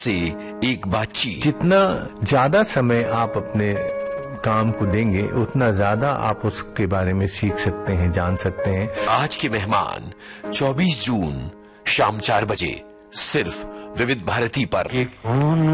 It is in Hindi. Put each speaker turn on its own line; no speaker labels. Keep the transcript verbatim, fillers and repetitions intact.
से एक बातचीत।
जितना ज्यादा समय आप अपने काम को देंगे उतना ज्यादा आप उसके बारे में सीख सकते हैं, जान सकते हैं।
आज के मेहमान चौबीस जून शाम चार बजे सिर्फ विविध भारती पर।